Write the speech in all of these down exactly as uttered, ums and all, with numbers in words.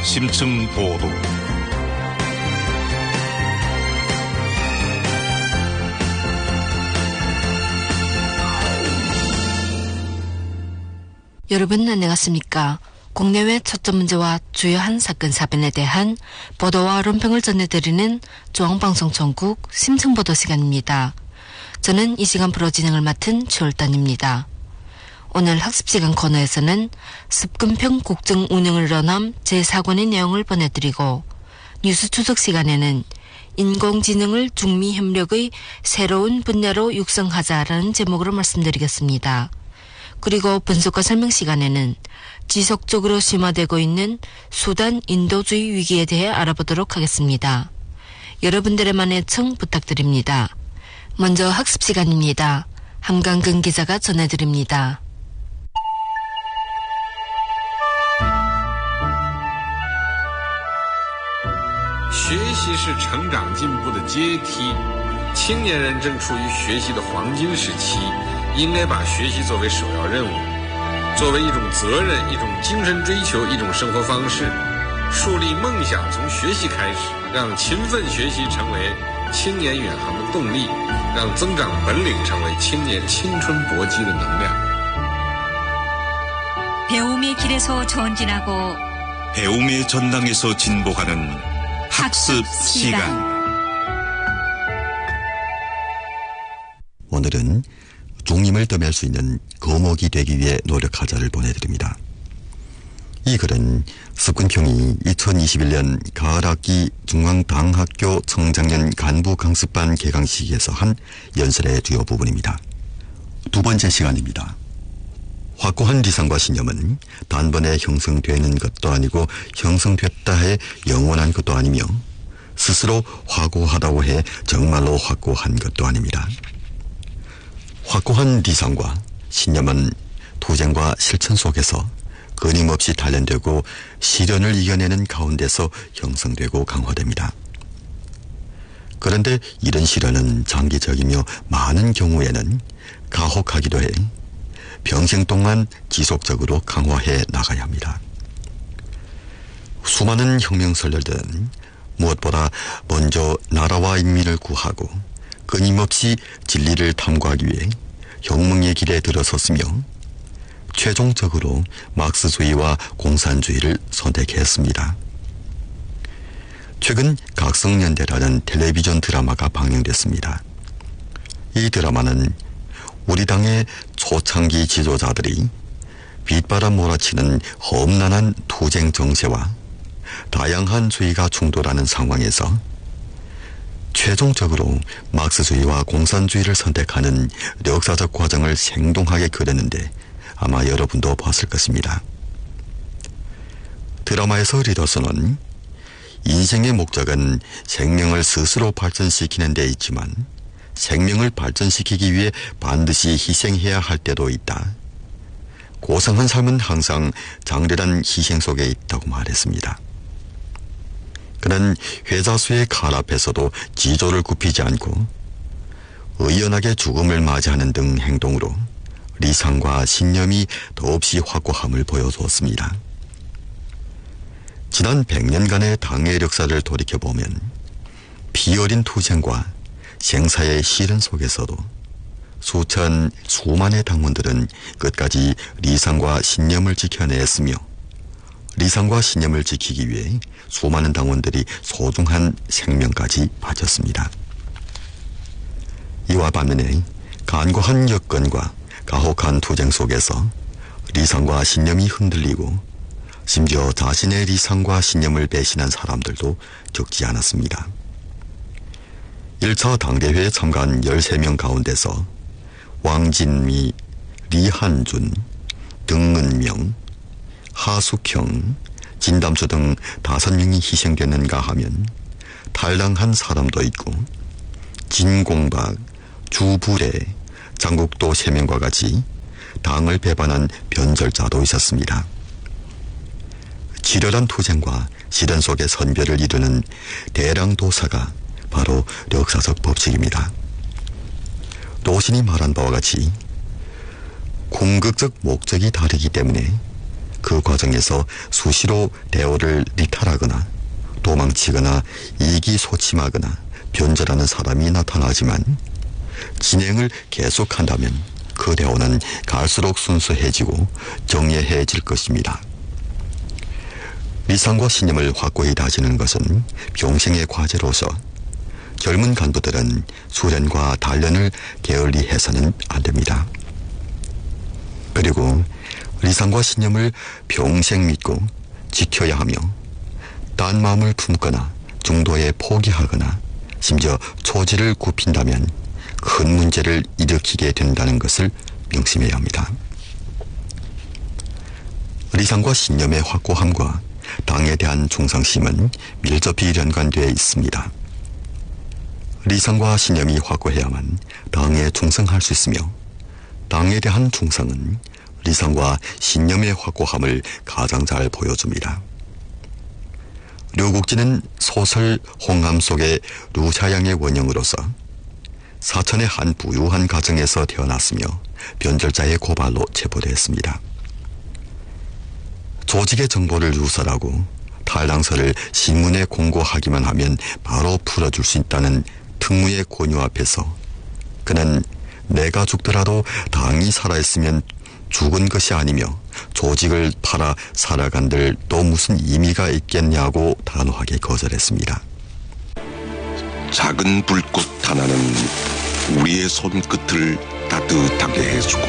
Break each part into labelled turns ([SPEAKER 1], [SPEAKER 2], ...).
[SPEAKER 1] 심층 보도.
[SPEAKER 2] 여러분 안녕하십니까? 국내외 초점 문제와 주요한 사건 사변에 대한 보도와論평을 전해드리는 중앙방송 전국 심층보도 시간입니다. 저는 이 시간 프로 진행을 맡은 최월단입니다. 오늘 학습시간 코너에서는 습근평 국정 운영을 논함 제사 권의 내용을 보내드리고, 뉴스 추적 시간에는 인공지능을 중미 협력의 새로운 분야로 육성하자라는 제목으로 말씀드리겠습니다. 그리고 분석과 설명 시간에는 지속적으로 심화되고 있는 수단 인도주의 위기에 대해 알아보도록 하겠습니다. 여러분들의 만회청 부탁드립니다. 먼저 학습 시간입니다. 함강근 기자가 전해드립니다.
[SPEAKER 3] 学习是成长进步的阶梯，青年人正处于学习的黄金时期，应该把学习作为首要任务，作为一种责任，一种精神追求，一种生活方式，树立梦想从学习开始，让勤奋学习成为青年远航的动力，让增长本领成为青年青春搏击的能量。
[SPEAKER 4] 배움의 길에서 전진하고
[SPEAKER 1] 배움의 전당에서 진보하는 학습 시간.
[SPEAKER 5] 오늘은 중림을 떠밀 수 있는 거목이 되기 위해 노력하자를 보내드립니다. 이 글은 습근평이 이천이십일 년 가을학기 중앙당학교 청장년 간부 강습반 개강식에서 한 연설의 주요 부분입니다. 두 번째 시간입니다. 확고한 리상과 신념은 단번에 형성되는 것도 아니고 형성됐다 해 영원한 것도 아니며 스스로 확고하다고 해 정말로 확고한 것도 아닙니다. 확고한 리상과 신념은 투쟁과 실천 속에서 끊임없이 단련되고 시련을 이겨내는 가운데서 형성되고 강화됩니다. 그런데 이런 시련은 장기적이며 많은 경우에는 가혹하기도 해 평생 동안 지속적으로 강화해 나가야 합니다. 수많은 혁명설들은 무엇보다 먼저 나라와 인민을 구하고 끊임없이 진리를 탐구하기 위해 혁명의 길에 들어섰으며 최종적으로 막스주의와 공산주의를 선택했습니다. 최근 각성연대라는 텔레비전 드라마가 방영됐습니다. 이 드라마는 우리 당의 초창기 지도자들이 빗바람 몰아치는 험난한 투쟁 정세와 다양한 주의가 충돌하는 상황에서 최종적으로 막스주의와 공산주의를 선택하는 역사적 과정을 생동하게 그렸는데 아마 여러분도 봤을 것입니다. 드라마에서 리더스는 인생의 목적은 생명을 스스로 발전시키는 데 있지만 생명을 발전시키기 위해 반드시 희생해야 할 때도 있다. 고상한 삶은 항상 장대한 희생 속에 있다고 말했습니다. 그는 회자수의 칼 앞에서도 지조를 굽히지 않고 의연하게 죽음을 맞이하는 등 행동으로 리상과 신념이 더없이 확고함을 보여주었습니다. 지난 백 년간의 당의 역사를 돌이켜보면 피어린 투쟁과 생사의 시련 속에서도 수천, 수만의 당원들은 끝까지 리상과 신념을 지켜냈으며 리상과 신념을 지키기 위해 수많은 당원들이 소중한 생명까지 바쳤습니다. 이와 반면에 간과한 여건과 가혹한 투쟁 속에서 리상과 신념이 흔들리고 심지어 자신의 리상과 신념을 배신한 사람들도 적지 않았습니다. 일 차 당대회에 참가한 열세 명 가운데서 왕진미, 리한준, 등은명, 하숙형, 진담수 등 다섯 명이 희생됐는가 하면 탈당한 사람도 있고 진공박, 주불에, 장국도 세 명과 같이 당을 배반한 변절자도 있었습니다. 치열한 투쟁과 시련 속의 선별을 이루는 대량도사가 바로 역사적 법칙입니다. 노신이 말한 바와 같이 궁극적 목적이 다르기 때문에 그 과정에서 수시로 대오를 리탈하거나 도망치거나 이기소침하거나 변절하는 사람이 나타나지만 진행을 계속한다면 그 대오는 갈수록 순수해지고 정예해질 것입니다. 리상과 신념을 확고히 다지는 것은 평생의 과제로서 젊은 간부들은 수련과 단련을 게을리해서는 안 됩니다. 그리고 리상과 신념을 평생 믿고 지켜야 하며 딴 마음을 품거나 중도에 포기하거나 심지어 초지를 굽힌다면 큰 문제를 일으키게 된다는 것을 명심해야 합니다. 리상과 신념의 확고함과 당에 대한 충성심은 밀접히 연관되어 있습니다. 리상과 신념이 확고해야만 당에 충성할 수 있으며 당에 대한 충성은 리상과 신념의 확고함을 가장 잘 보여줍니다. 류국진은 소설 홍암 속의 루차양의 원형으로서 사천의 한 부유한 가정에서 태어났으며 변절자의 고발로 체포됐습니다. 조직의 정보를 유설하고 탈당서를 신문에 공고하기만 하면 바로 풀어줄 수 있다는 특무의 권유 앞에서 그는 내가 죽더라도 당이 살아있으면 죽은 것이 아니며 조직을 팔아 살아간들 또 무슨 의미가 있겠냐고 단호하게 거절했습니다.
[SPEAKER 6] 작은 불꽃 하나는 우리의 손끝을 따뜻하게 해주고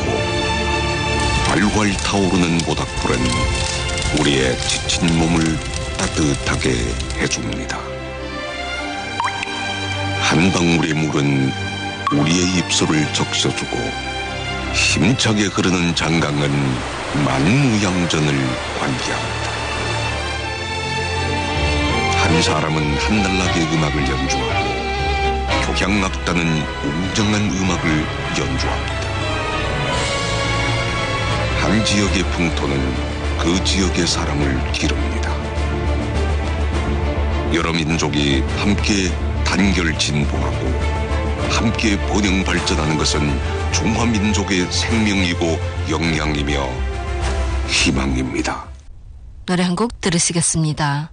[SPEAKER 6] 활활 타오르는 모닥불은 우리의 지친 몸을 따뜻하게 해줍니다. 한 방울의 물은 우리의 입술을 적셔주고 힘차게 흐르는 장강은 만무양전을 관계합니다. 한 사람은 한날나게 음악을 연주하고 교향악단은 웅장한 음악을 연주합니다. 한 지역의 풍토는 그 지역의 사람을 기릅니다. 여러 민족이 함께 단결 진보하고 함께 번영 발전하는 것은 중화민족의 생명이고 역량이며 희망입니다.
[SPEAKER 2] 노래 한 곡 들으시겠습니다.